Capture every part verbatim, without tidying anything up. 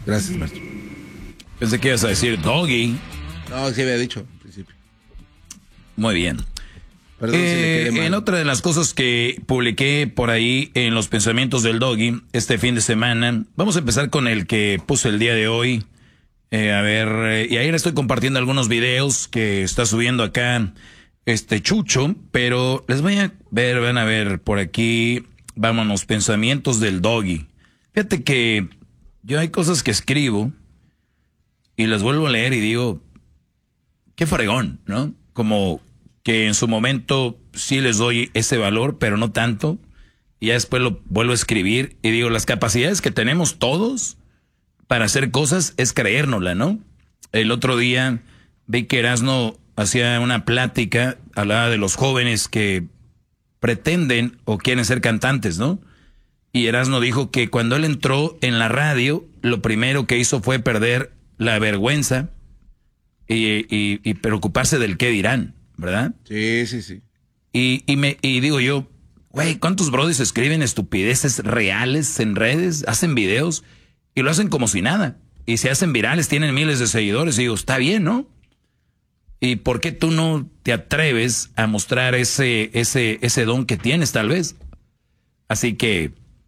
Gracias, maestro. Pensé que ibas a decir doggy. No, sí había dicho al principio. Muy bien. Perdón eh, si le quedé mal. En otra de las cosas que publiqué por ahí en los pensamientos del doggy este fin de semana, vamos a empezar con el que puse el día de hoy. Eh, a ver, eh, y ahí le estoy compartiendo algunos videos que está subiendo acá este Chucho, pero les voy a ver, van a ver por aquí, vámonos, pensamientos del doggy. Fíjate que yo hay cosas que escribo y las vuelvo a leer y digo, qué fregón, ¿no? Como que en su momento sí les doy ese valor, pero no tanto. Y ya después lo vuelvo a escribir y digo, las capacidades que tenemos todos para hacer cosas es creérnosla, ¿no? El otro día vi que Erasmo hacía una plática, hablaba de los jóvenes que pretenden o quieren ser cantantes, ¿no? Y Erasmo dijo que cuando él entró en la radio, lo primero que hizo fue perder la vergüenza y, y, y preocuparse del qué dirán, ¿verdad? Sí, sí, sí. Y, y, me, y digo yo, güey, ¿cuántos brodis escriben estupideces reales en redes? Hacen videos y lo hacen como si nada. Y se hacen virales, tienen miles de seguidores. Y digo, está bien, ¿no? ¿Y por qué tú no te atreves a mostrar ese, ese, ese don que tienes, tal vez? Así que,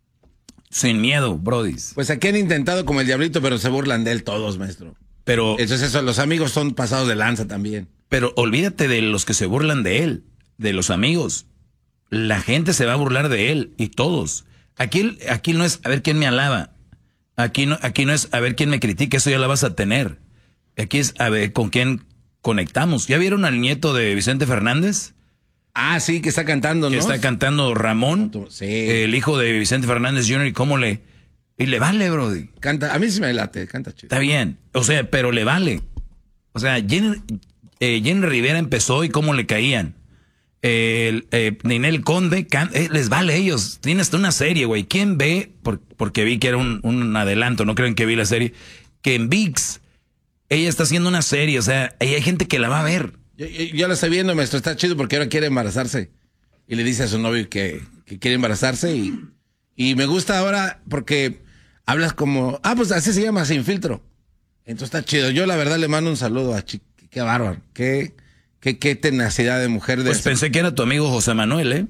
sin miedo, brodis. Pues aquí han intentado como el diablito, pero se burlan de él todos, maestro. Pero, Entonces eso, los amigos son pasados de lanza también. pero olvídate de los que se burlan de él, de los amigos. La gente se va a burlar de él y todos. Aquí, aquí no es a ver quién me alaba. Aquí no, aquí no es a ver quién me critica, eso ya la vas a tener. Aquí es a ver con quién conectamos. ¿Ya vieron al nieto de Vicente Fernández? Ah, sí, que está cantando, ¿no? Que está cantando Ramón, Sí. el hijo de Vicente Fernández junior, y cómo le... Y le vale, brody. Canta, a mí sí me late, canta chido. Está bien, o sea, pero le vale. O sea, Jenny, eh, Jenny Rivera empezó y cómo le caían. Eh, eh, Ninel Conde, can, eh, les vale a ellos. Tiene hasta una serie, güey. ¿Quién ve? Por, porque vi que era un, un adelanto, no creen que vi la serie. Que en ViX, ella está haciendo una serie, o sea, ahí hay gente que la va a ver. Yo, yo, yo la estoy viendo, maestro, está chido porque ahora quiere embarazarse. Y le dice a su novio que, que quiere embarazarse y, y me gusta ahora porque hablas como, ah, pues así se llama, Sin Filtro. Entonces está chido. Yo la verdad le mando un saludo a Chiqui, qué bárbaro, qué, qué, qué tenacidad de mujer. De Pues esa. pensé que era tu amigo José Manuel, ¿eh?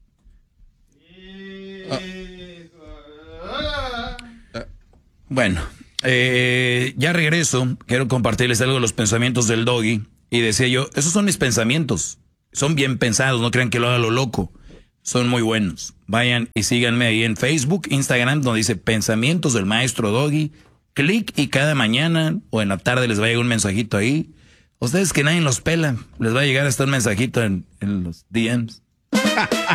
Ah. Bueno, eh, ya regreso. Quiero compartirles algo de los pensamientos del doggy. Y decía yo, esos son mis pensamientos. Son bien pensados, no crean que lo haga lo loco. Son muy buenos. Vayan y síganme ahí en Facebook, Instagram, donde dice Pensamientos del Maestro Doggy. Clic y cada mañana o en la tarde les va a llegar un mensajito ahí. Ustedes que nadie los pela, les va a llegar hasta un mensajito en, en los D Ms.